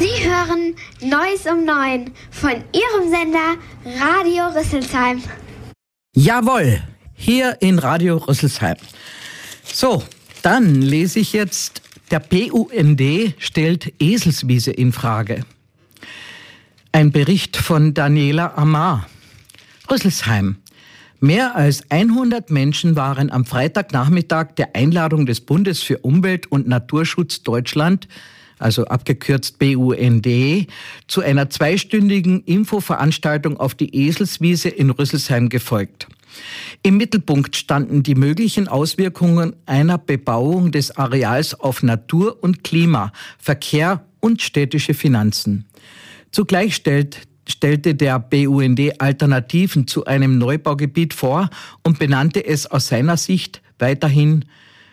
Sie hören Neues um 9 von Ihrem Sender Radio Rüsselsheim. Jawohl, hier in Radio Rüsselsheim. So, dann lese ich jetzt, der BUND stellt Eselswiese in Frage. Ein Bericht von Daniela Amar. Rüsselsheim. Mehr als 100 Menschen waren am Freitagnachmittag der Einladung des Bundes für Umwelt und Naturschutz Deutschland, also abgekürzt BUND, zu einer 2-stündigen Infoveranstaltung auf die Eselswiese in Rüsselsheim gefolgt. Im Mittelpunkt standen die möglichen Auswirkungen einer Bebauung des Areals auf Natur und Klima, Verkehr und städtische Finanzen. Zugleich stellte der BUND Alternativen zu einem Neubaugebiet vor und benannte aus seiner Sicht weiterhin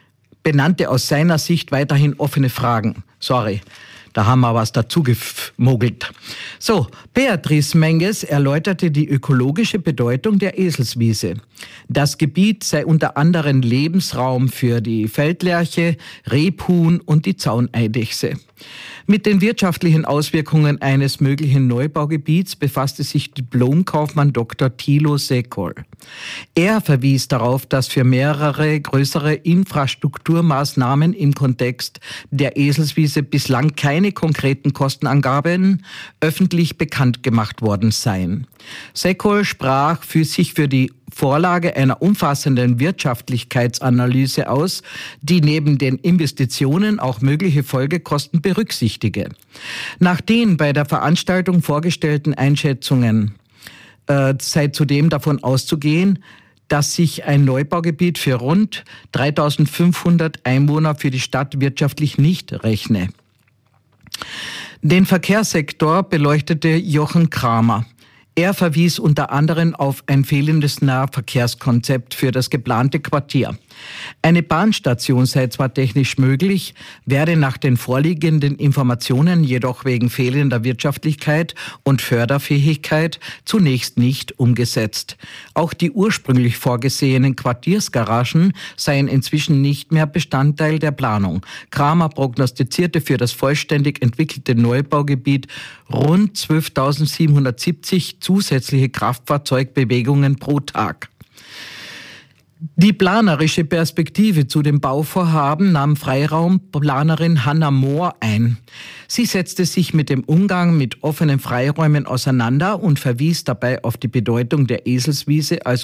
offene Fragen. Sorry, da haben wir was dazu gemogelt. So, Beatrice Menges erläuterte die ökologische Bedeutung der Eselswiese. Das Gebiet sei unter anderem Lebensraum für die Feldlerche, Rebhuhn und die Zauneidechse. Mit den wirtschaftlichen Auswirkungen eines möglichen Neubaugebiets befasste sich Diplomkaufmann Dr. Thilo Sekol. Er verwies darauf, dass für mehrere größere Infrastrukturmaßnahmen im Kontext der Eselswiese bislang keine konkreten Kostenangaben öffentlich bekannt gemacht worden seien. Sekol sprach sich für die Vorlage einer umfassenden Wirtschaftlichkeitsanalyse aus, die neben den Investitionen auch mögliche Folgekosten berücksichtige. Nach den bei der Veranstaltung vorgestellten Einschätzungen sei zudem davon auszugehen, dass sich ein Neubaugebiet für rund 3.500 Einwohner für die Stadt wirtschaftlich nicht rechne. Den Verkehrssektor beleuchtete Jochen Kramer. Er verwies unter anderem auf ein fehlendes Nahverkehrskonzept für das geplante Quartier. Eine Bahnstation sei zwar technisch möglich, werde nach den vorliegenden Informationen jedoch wegen fehlender Wirtschaftlichkeit und Förderfähigkeit zunächst nicht umgesetzt. Auch die ursprünglich vorgesehenen Quartiersgaragen seien inzwischen nicht mehr Bestandteil der Planung. Kramer prognostizierte für das vollständig entwickelte Neubaugebiet rund 12.770 zusätzliche Kraftfahrzeugbewegungen pro Tag. Die planerische Perspektive zu dem Bauvorhaben nahm Freiraumplanerin Hanna Mohr ein. Sie setzte sich mit dem Umgang mit offenen Freiräumen auseinander und verwies dabei auf die Bedeutung der Eselswiese als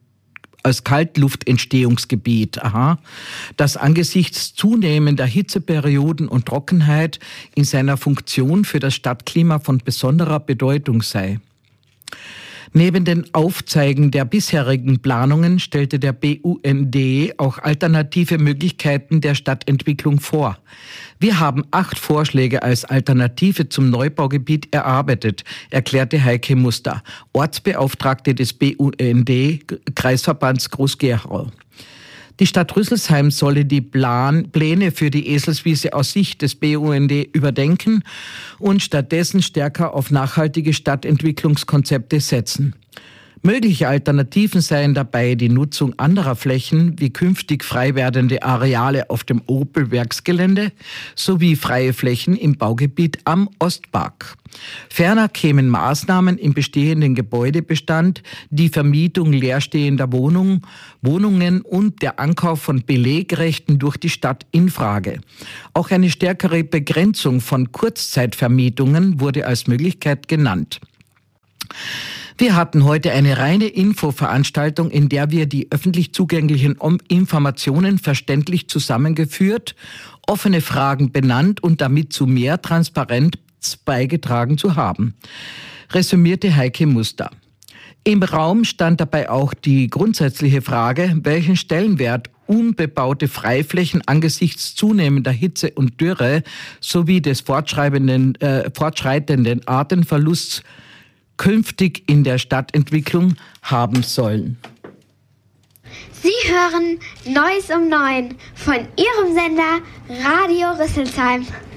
Kaltluftentstehungsgebiet, das angesichts zunehmender Hitzeperioden und Trockenheit in seiner Funktion für das Stadtklima von besonderer Bedeutung sei. Neben den Aufzeigen der bisherigen Planungen stellte der BUND auch alternative Möglichkeiten der Stadtentwicklung vor. Wir haben 8 Vorschläge als Alternative zum Neubaugebiet erarbeitet, erklärte Heike Muster, Ortsbeauftragte des BUND Kreisverbands Groß-Gerau. Die Stadt Rüsselsheim solle die Pläne für die Eselswiese aus Sicht des BUND überdenken und stattdessen stärker auf nachhaltige Stadtentwicklungskonzepte setzen. Mögliche Alternativen seien dabei die Nutzung anderer Flächen wie künftig frei werdende Areale auf dem Opel-Werksgelände sowie freie Flächen im Baugebiet am Ostpark. Ferner kämen Maßnahmen im bestehenden Gebäudebestand, die Vermietung leerstehender Wohnungen und der Ankauf von Belegrechten durch die Stadt in Frage. Auch eine stärkere Begrenzung von Kurzzeitvermietungen wurde als Möglichkeit genannt. Wir hatten heute eine reine Infoveranstaltung, in der wir die öffentlich zugänglichen Informationen verständlich zusammengeführt, offene Fragen benannt und damit zu mehr Transparenz beigetragen zu haben, resümierte Heike Muster. Im Raum stand dabei auch die grundsätzliche Frage, welchen Stellenwert unbebaute Freiflächen angesichts zunehmender Hitze und Dürre sowie des fortschreitenden Artenverlusts künftig in der Stadtentwicklung haben sollen. Sie hören Neues um 9 von Ihrem Sender Radio Rüsselsheim.